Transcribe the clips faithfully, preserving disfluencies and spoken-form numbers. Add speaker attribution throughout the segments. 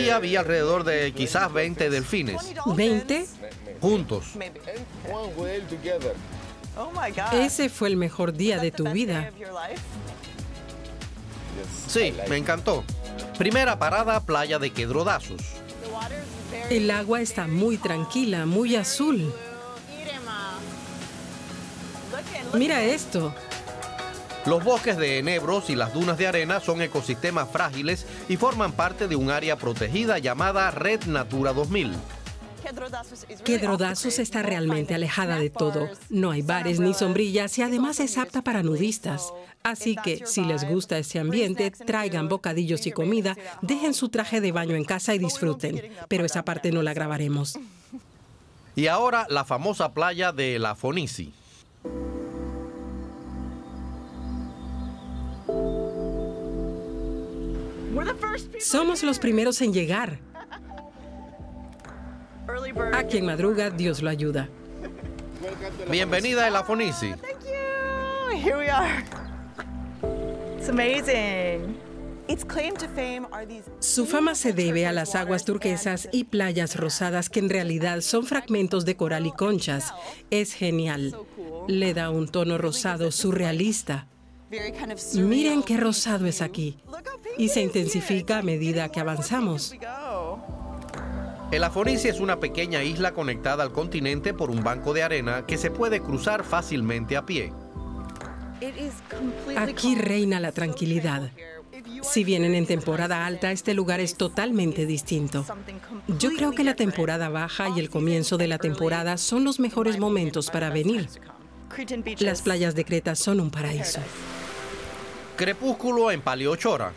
Speaker 1: día vi alrededor de quizás veinte delfines.
Speaker 2: ¿veinte?
Speaker 1: Juntos.
Speaker 2: Ese fue el mejor día de tu vida.
Speaker 1: Sí, me encantó. Primera parada, playa de Quedrodazos.
Speaker 2: El agua está muy tranquila, muy azul. Mira esto.
Speaker 1: Los bosques de enebros y las dunas de arena son ecosistemas frágiles y forman parte de un área protegida llamada Red Natura dos mil.
Speaker 2: Quedrodazos está realmente alejada de todo. No hay bares ni sombrillas y además es apta para nudistas. Así que, si les gusta este ambiente, traigan bocadillos y comida, dejen su traje de baño en casa y disfruten. Pero esa parte no la grabaremos.
Speaker 1: Y ahora la famosa playa de La Fonisi.
Speaker 2: Somos los primeros en llegar. A quien madruga, Dios lo ayuda.
Speaker 1: Bienvenida a La Fonisi.
Speaker 3: Thank you. Here we are. It's amazing. Its claim to fame are these...
Speaker 2: Su fama se debe a las aguas turquesas y playas rosadas que en realidad son fragmentos de coral y conchas. Es genial. Le da un tono rosado surrealista. Miren qué rosado es aquí. Y se intensifica a medida que avanzamos.
Speaker 1: El La Fonisi es una pequeña isla conectada al continente por un banco de arena que se puede cruzar fácilmente a pie.
Speaker 2: Aquí reina la tranquilidad. Si vienen en temporada alta, este lugar es totalmente distinto. Yo creo que la temporada baja y el comienzo de la temporada son los mejores momentos para venir. Las playas de Creta son un paraíso.
Speaker 1: Crepúsculo en Paliochora.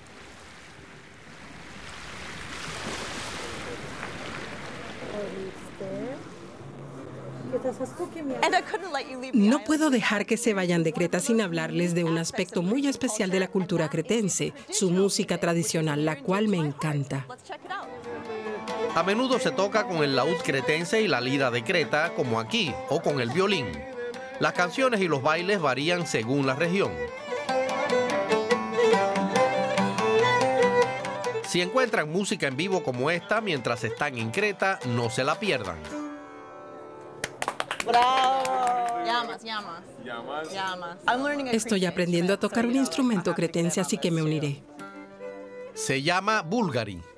Speaker 2: No puedo dejar que se vayan de Creta sin hablarles de un aspecto muy especial de la cultura cretense, su música tradicional, la cual me encanta.
Speaker 1: A menudo se toca con el laúd cretense y la lira de Creta, como aquí, o con el violín. Las canciones y los bailes varían según la región. Si encuentran música en vivo como esta mientras están en Creta, no se la pierdan.
Speaker 3: ¡Bravo! Llamas, llamas. Llamas. Llamas.
Speaker 2: Estoy aprendiendo a tocar un instrumento cretense, así que me uniré.
Speaker 1: Se llama Bulgari.